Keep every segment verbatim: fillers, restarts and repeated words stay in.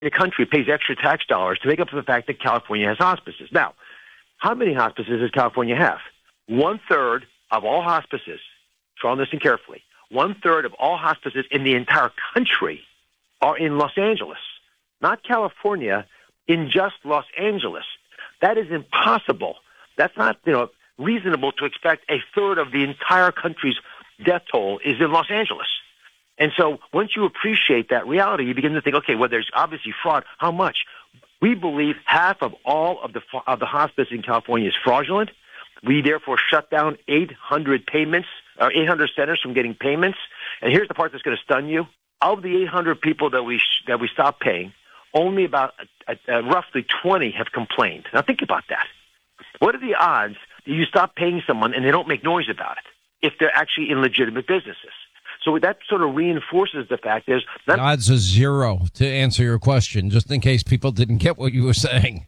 the country pays extra tax dollars to make up for the fact that California has hospices. Now, how many hospices does California have? One-third of all hospices, try and listen carefully, one-third of all hospices in the entire country are in Los Angeles, not California, in just Los Angeles. That is impossible. That's not, you know, reasonable to expect a third of the entire country's death toll is in Los Angeles. And so once you appreciate that reality, you begin to think, okay, well, there's obviously fraud. How much? We believe half of all of the of the hospice in California is fraudulent. We therefore shut down eight hundred payments, or eight hundred centers from getting payments. And here's the part that's going to stun you. Of the eight hundred people that we sh- that we stopped paying, only about uh, uh, roughly twenty have complained. Now think about that. What are the odds that you stop paying someone and they don't make noise about it if they're actually in legitimate businesses? So that sort of reinforces the fact is that the odds are zero, to answer your question, just in case people didn't get what you were saying.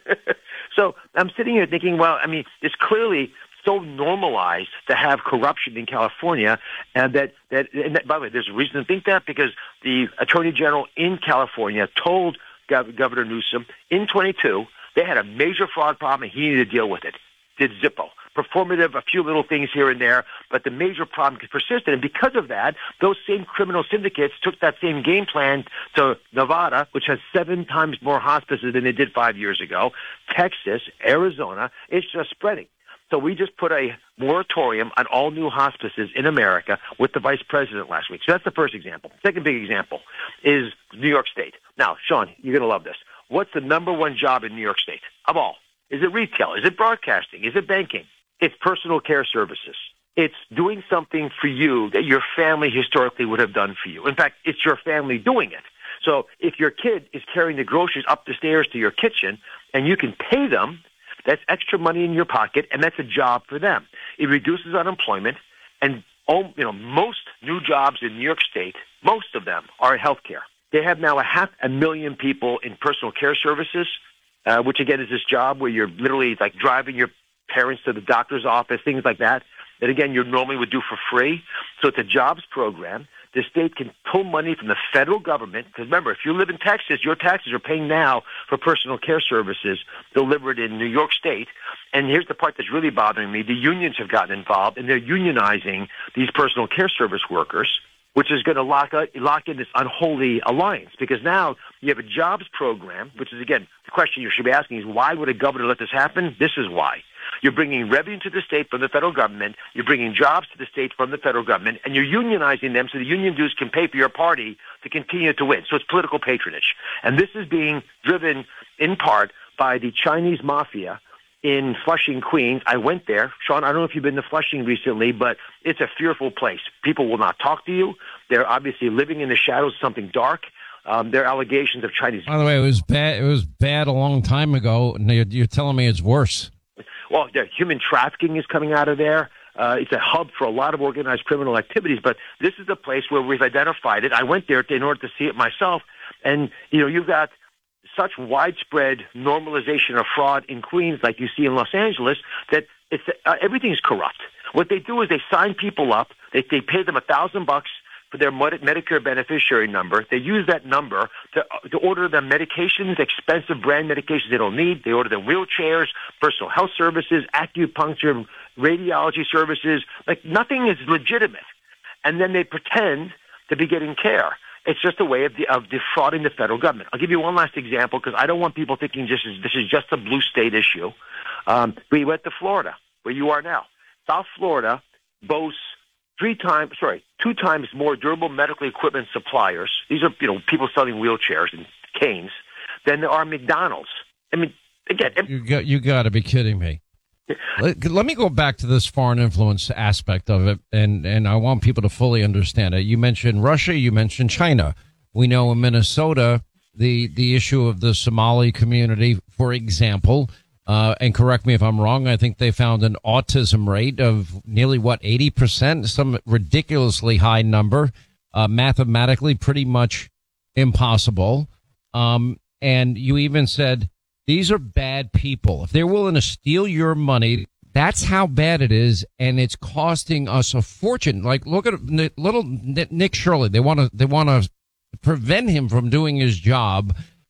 So I'm sitting here thinking, well, I mean, it's clearly so normalized to have corruption in California, and that, that, and that by the way, there's a reason to think that, because the Attorney General in California told Gov- Governor Newsom in twenty-two they had a major fraud problem and he needed to deal with it. Did Zippo. Performative, a few little things here and there, but the major problem persisted. And because of that, those same criminal syndicates took that same game plan to Nevada, which has seven times more hospices than they did five years ago, Texas, Arizona. It's just spreading. So we just put a moratorium on all new hospices in America with the vice president last week. So that's the first example. Second big example is New York State. Now, Sean, you're going to love this. What's the number one job in New York State of all? Is it retail? Is it broadcasting? Is it banking? It's personal care services. It's doing something for you that your family historically would have done for you. In fact, it's your family doing it. So if your kid is carrying the groceries up the stairs to your kitchen and you can pay them, that's extra money in your pocket, and that's a job for them. It reduces unemployment, and oh, you know, most new jobs in New York State, most of them are in healthcare. They have now a half a million people in personal care services, uh, which again is this job where you're literally like driving your parents to the doctor's office, things like that, that again you normally would do for free. So it's a jobs program. The state can pull money from the federal government, because remember, if you live in Texas, your taxes are paying now for personal care services delivered in New York State. And here's the part that's really bothering me. The unions have gotten involved, and they're unionizing these personal care service workers, which is going to lock, uh, lock in this unholy alliance, because now you have a jobs program, which is, again, the question you should be asking is, why would a governor let this happen? This is why. You're bringing revenue to the state from the federal government, you're bringing jobs to the state from the federal government, and you're unionizing them so the union dues can pay for your party to continue to win. So it's political patronage. And this is being driven in part by the Chinese mafia in Flushing, Queens. I went there. Sean, I don't know if you've been to Flushing recently, but it's a fearful place. People will not talk to you. They're obviously living in the shadows of something dark. Um, there are allegations of Chinese. By the way, it was bad. It was bad a long time ago, and you're, you're telling me it's worse. Well, the human trafficking is coming out of there. Uh, it's a hub for a lot of organized criminal activities, but this is the place where we've identified it. I went there to, in order to see it myself, and you know, you've got such widespread normalization of fraud in Queens, like you see in Los Angeles, that it's uh, everything's corrupt. What they do is they sign people up. They they pay them a thousand bucks for their Medicare beneficiary number. They use that number to, to order them medications, expensive brand medications they don't need. They order them wheelchairs, personal health services, acupuncture, radiology services. Like nothing is legitimate. And then they pretend to be getting care. It's just a way of, de- of defrauding the federal government. I'll give you one last example because I don't want people thinking this is, this is just a blue state issue. Um, we went to Florida, where you are now. South Florida boasts three times, sorry, two times more durable medical equipment suppliers. These are, you know, people selling wheelchairs and canes than there are McDonald's. I mean, again, you got you got to be kidding me. let, let me go back to this foreign influence aspect of it, and and I want people to fully understand it. You mentioned Russia, you mentioned China. We know in Minnesota the the issue of the Somali community, for example. Uh, and correct me if I'm wrong, I think they found an autism rate of nearly, what, eighty percent, some ridiculously high number, uh, mathematically pretty much impossible. Um, and you even said, these are bad people. If they're willing to steal your money, that's how bad it is, and it's costing us a fortune. Like, look at little Nick Shirley. They want to they want to prevent him from doing his job.